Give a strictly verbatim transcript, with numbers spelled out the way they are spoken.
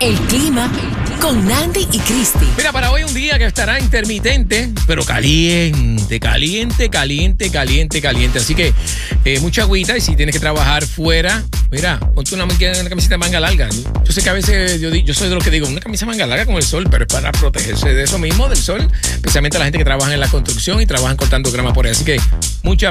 El clima con Nandi y Cristi. Mira, para hoy un día que estará intermitente, pero caliente, caliente, caliente, caliente, caliente. Así que eh, mucha agüita, y si tienes que trabajar fuera, mira, ponte una, una camiseta de manga larga. Yo sé que a veces yo, yo soy de los que digo, una camisa manga larga con el sol, pero es para protegerse de eso mismo, del sol, especialmente la gente que trabaja en la construcción y trabajan cortando grama por ahí. Así que mucha